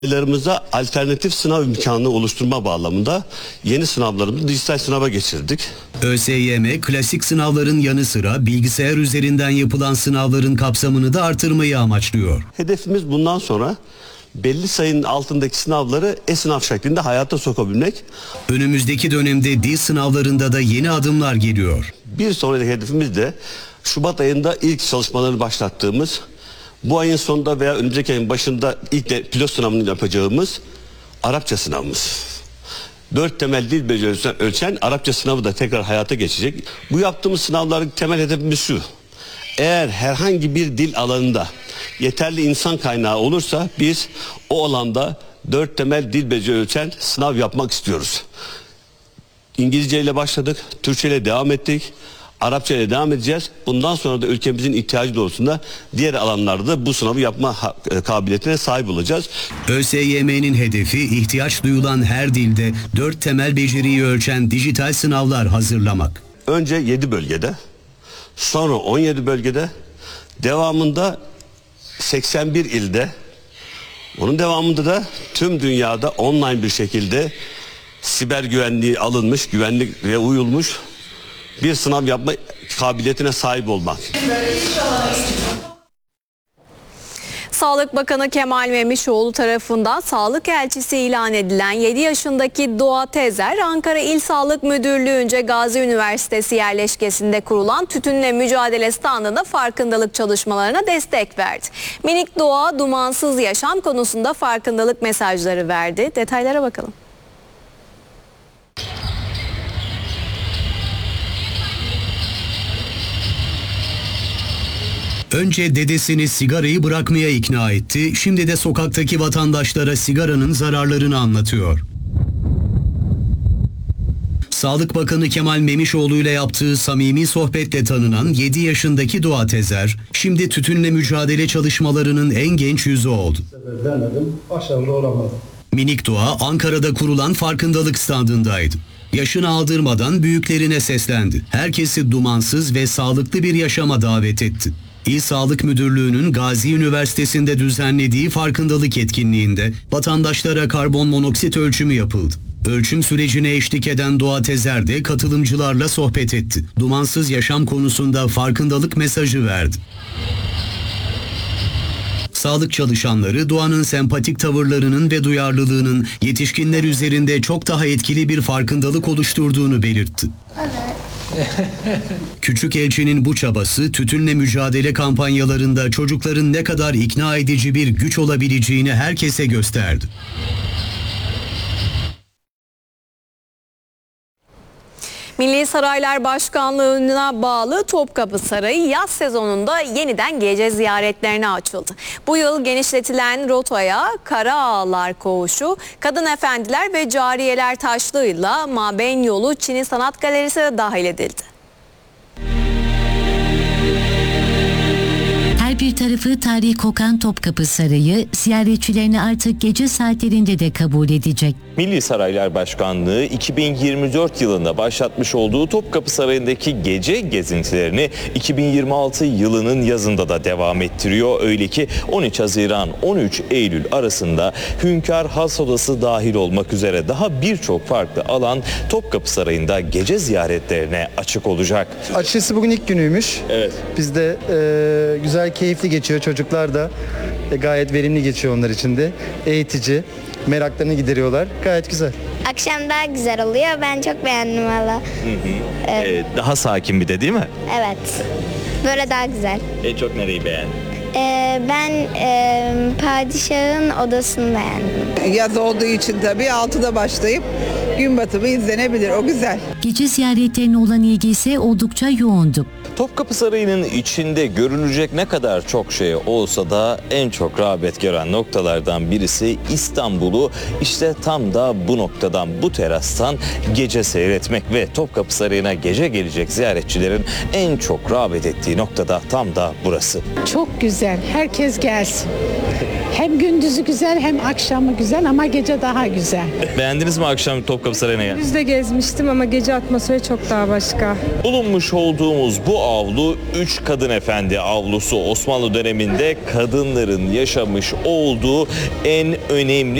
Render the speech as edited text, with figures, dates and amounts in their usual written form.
Öğrencilerimize alternatif sınav imkanı oluşturma bağlamında yeni sınavlarımızı dijital sınava geçirdik. ÖSYM klasik sınavların yanı sıra bilgisayar üzerinden yapılan sınavların kapsamını da artırmayı amaçlıyor. Hedefimiz bundan sonra belli sayının altındaki sınavları e-sınav şeklinde hayata sokabilmek. Önümüzdeki dönemde dil sınavlarında da yeni adımlar geliyor. Bir sonraki hedefimiz de Şubat ayında ilk çalışmalarını başlattığımız, bu ayın sonunda veya önümüzdeki ayın başında ilk pilot sınavını yapacağımız Arapça sınavımız. 4 temel dil becerisini ölçen Arapça sınavı da tekrar hayata geçecek. Bu yaptığımız sınavların temel hedefimiz şu: eğer herhangi bir dil alanında yeterli insan kaynağı olursa biz o alanda 4 temel dil beceri ölçen sınav yapmak istiyoruz. İngilizce ile başladık, Türkçe ile devam ettik, Arapça ile devam edeceğiz. Bundan sonra da ülkemizin ihtiyacı doğrultusunda diğer alanlarda da bu sınavı yapma kabiliyetine sahip olacağız. ÖSYM'nin hedefi ihtiyaç duyulan her dilde 4 temel beceriyi ölçen dijital sınavlar hazırlamak. Önce 7 bölgede, sonra 17 bölgede, devamında 81 ilde, onun devamında da tüm dünyada online bir şekilde siber güvenliği alınmış, güvenliğe uyulmuş bir sınav yapma kabiliyetine sahip olmak. Sağlık Bakanı Kemal Memişoğlu tarafından sağlık elçisi ilan edilen 7 yaşındaki Doğa Tezer, Ankara İl Sağlık Müdürlüğü'nce Gazi Üniversitesi yerleşkesinde kurulan tütünle mücadele standında farkındalık çalışmalarına destek verdi. Minik Doğa, dumansız yaşam konusunda farkındalık mesajları verdi. Detaylara bakalım. Önce dedesini sigarayı bırakmaya ikna etti, şimdi de sokaktaki vatandaşlara sigaranın zararlarını anlatıyor. Sağlık Bakanı Kemal Memişoğlu ile yaptığı samimi sohbetle tanınan 7 yaşındaki Doğa Tezer, şimdi tütünle mücadele çalışmalarının en genç yüzü oldu. Denedim, başarılı olamadım. Minik Doğa, Ankara'da kurulan farkındalık standındaydı. Yaşını aldırmadan büyüklerine seslendi. Herkesi dumansız ve sağlıklı bir yaşama davet etti. İl Sağlık Müdürlüğü'nün Gazi Üniversitesi'nde düzenlediği farkındalık etkinliğinde vatandaşlara karbon monoksit ölçümü yapıldı. Ölçüm sürecine eşlik eden Doğa Tezer de katılımcılarla sohbet etti. Dumansız yaşam konusunda farkındalık mesajı verdi. Sağlık çalışanları Doğan'ın sempatik tavırlarının ve duyarlılığının yetişkinler üzerinde çok daha etkili bir farkındalık oluşturduğunu belirtti. Küçük elçinin bu çabası tütünle mücadele kampanyalarında çocukların ne kadar ikna edici bir güç olabileceğini herkese gösterdi. Milli Saraylar Başkanlığı'na bağlı Topkapı Sarayı yaz sezonunda yeniden gece ziyaretlerine açıldı. Bu yıl genişletilen rotaya Kara Ağalar Koğuşu, Kadın Efendiler ve Cariyeler Taşlığı'yla Mabeyn Yolu Çini Sanat Galerisi de dahil edildi. Her bir tarafı tarihi kokan Topkapı Sarayı ziyaretçilerini artık gece saatlerinde de kabul edecek. Milli Saraylar Başkanlığı 2024 yılında başlatmış olduğu Topkapı Sarayı'ndaki gece gezintilerini 2026 yılının yazında da devam ettiriyor. Öyle ki 13 Haziran 13 Eylül arasında Hünkâr Has Odası dahil olmak üzere daha birçok farklı alan Topkapı Sarayı'nda gece ziyaretlerine açık olacak. Açıkçası bugün ilk günüymüş. Evet. Biz de güzel, keyifli geçiyor. Çocuklar da gayet verimli geçiyor onlar için de. Eğitici, meraklarını gideriyorlar. Gayet güzel. Akşam daha güzel oluyor. Ben çok beğendim valla. Daha sakin bir de değil mi? Evet. Böyle daha güzel. En çok nereyi beğendin? Ben padişahın odasını beğendim. Yaz olduğu için tabii 6'da başlayıp gün batımı izlenebilir. O güzel. Gece ziyaretlerine olan ilgi ise oldukça yoğundu. Topkapı Sarayı'nın içinde görülecek ne kadar çok şey olsa da en çok rağbet gören noktalardan birisi İstanbul'u işte tam da bu noktadan, bu terastan gece seyretmek ve Topkapı Sarayı'na gece gelecek ziyaretçilerin en çok rağbet ettiği noktada tam da burası. Çok güzel. Herkes gelsin. Hem gündüzü güzel hem akşamı güzel ama gece daha güzel. Beğendiniz mi akşam Topkapı Topkapı Sarayı'na geldiniz? Biz de gezmiştim ama gece atmosferi çok daha başka. Bulunmuş olduğumuz bu avlu 3 kadın efendi avlusu. Osmanlı döneminde kadınların yaşamış olduğu en önemli